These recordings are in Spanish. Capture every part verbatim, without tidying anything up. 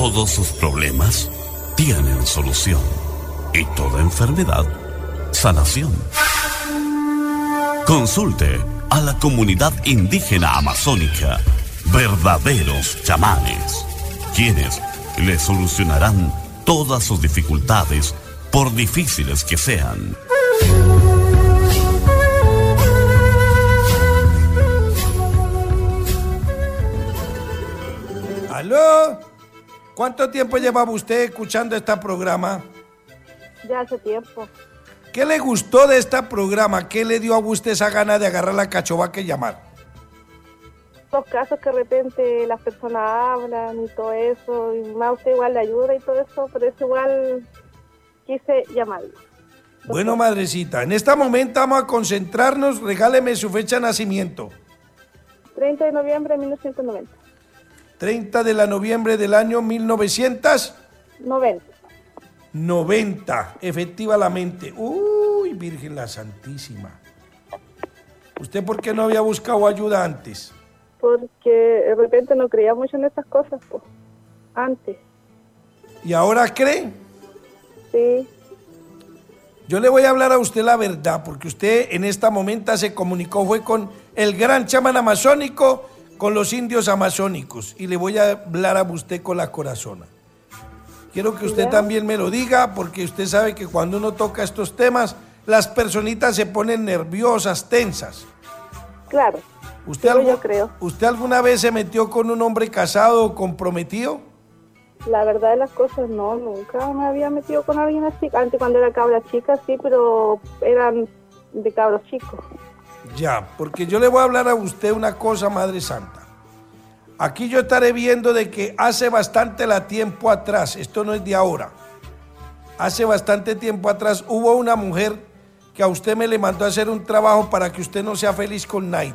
Todos sus problemas tienen solución. Y toda enfermedad, sanación. Consulte a la comunidad indígena amazónica, verdaderos chamanes, quienes le solucionarán todas sus dificultades, por difíciles que sean. ¿Aló? ¿Cuánto tiempo llevaba usted escuchando este programa? Ya hace tiempo. ¿Qué le gustó de este programa? ¿Qué le dio a usted esa gana de agarrar la cachovaca y llamar? Los casos que de repente las personas hablan y todo eso, y más usted igual le ayuda y todo eso, pero eso igual quise llamarlo. Bueno, madrecita, en este momento vamos a concentrarnos. Regáleme su fecha de nacimiento. treinta de noviembre de mil novecientos noventa. treinta de la noviembre del año mil novecientos noventa. noventa, efectivamente. Uy, Virgen la Santísima. ¿Usted por qué no había buscado ayuda antes? Porque de repente no creía mucho en esas cosas, pues, antes. ¿Y ahora cree? Sí. Yo le voy a hablar a usted la verdad, porque usted en esta momento se comunicó, fue con el gran chamán amazónico, con los indios amazónicos, y le voy a hablar a usted con la corazona. Quiero que usted también me lo diga, porque usted sabe que cuando uno toca estos temas, las personitas se ponen nerviosas, tensas. Claro. ¿Usted, sí, algo, yo creo. ¿Usted alguna vez se metió con un hombre casado o comprometido? La verdad de las cosas, no, nunca me había metido con alguien así. Antes cuando era cabra chica, sí, pero eran de cabros chicos. Ya, porque yo le voy a hablar a usted una cosa, Madre Santa. Aquí yo estaré viendo de que hace bastante la tiempo atrás, esto no es de ahora, hace bastante tiempo atrás hubo una mujer que a usted me le mandó a hacer un trabajo para que usted no sea feliz con nadie.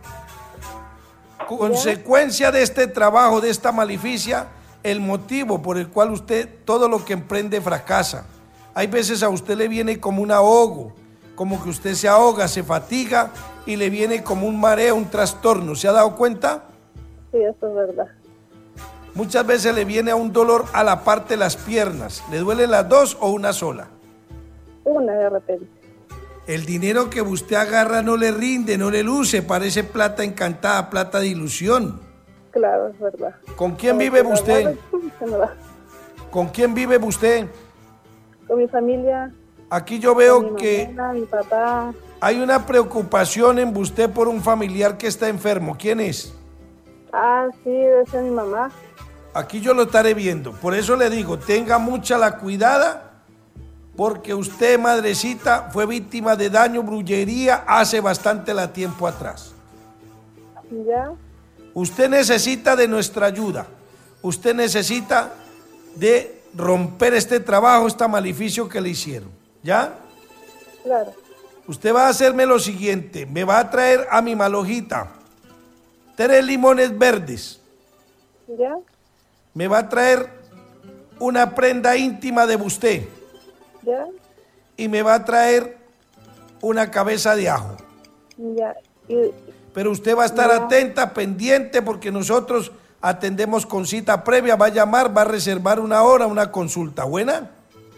Consecuencia de este trabajo, de esta maleficia, el motivo por el cual usted todo lo que emprende fracasa. Hay veces a usted le viene como un ahogo, como que usted se ahoga, se fatiga y le viene como un mareo, un trastorno. ¿Se ha dado cuenta? Sí, eso es verdad. Muchas veces le viene a un dolor a la parte de las piernas. ¿Le duelen las dos o una sola? Una de repente. El dinero que usted agarra no le rinde, no le luce, parece plata encantada, plata de ilusión. Claro, es verdad. ¿Con quién Como vive que usted? Se me va. ¿Con quién vive usted? Con mi familia. Aquí yo veo con mi que mamá, mi papá. hay una preocupación en usted por un familiar que está enfermo. ¿Quién es? Ah, sí, debe ser mi mamá. Aquí yo lo estaré viendo. Por eso le digo, tenga mucha la cuidada, porque usted, madrecita, fue víctima de daño, brujería hace bastante la tiempo atrás. ¿Ya? Usted necesita de nuestra ayuda. Usted necesita de romper este trabajo, este maleficio que le hicieron. ¿Ya? Claro. Usted va a hacerme lo siguiente. Me va a traer a mi malojita tres limones verdes. ¿Ya? Me va a traer una prenda íntima de usted. ¿Ya? Y me va a traer una cabeza de ajo. Ya. Y, Pero usted va a estar ya. atenta, pendiente, porque nosotros atendemos con cita previa. Va a llamar, va a reservar una hora, una consulta. ¿Buena?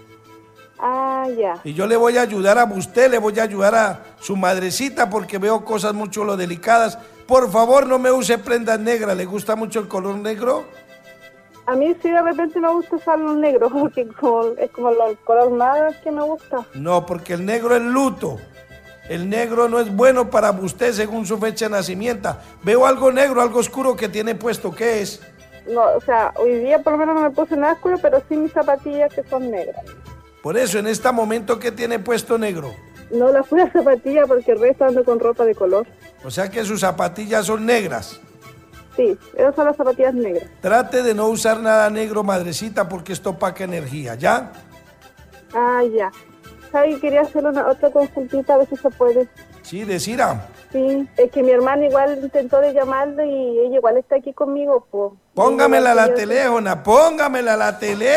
Ah, ya. Y yo le voy a ayudar a usted, le voy a ayudar a su madrecita, porque veo cosas mucho lo delicadas. Por favor, no me use prendas negras. ¿Le gusta mucho el color negro? A mí sí de repente me gusta usar los negros, porque como, es como el color nada que me gusta. No, porque el negro es luto. El negro no es bueno para usted según su fecha de nacimiento. Veo algo negro, algo oscuro que tiene puesto. ¿Qué es? No, o sea, hoy día por lo menos no me puse nada oscuro, pero sí mis zapatillas que son negras. Por eso, en este momento, ¿qué tiene puesto negro? No, la pura zapatilla porque el resto ando con ropa de color. O sea que sus zapatillas son negras. Sí, esas son las zapatillas negras. Trate de no usar nada negro, madrecita, porque esto opaca energía, ¿ya? Ah, ya. ¿Sabes? Quería hacer una otra consultita, a ver si se puede. Sí, decira. Sí, es que mi hermana igual intentó de llamarle y ella igual está aquí conmigo, pues. Póngamela a la teléfono, póngamela a la teléfono.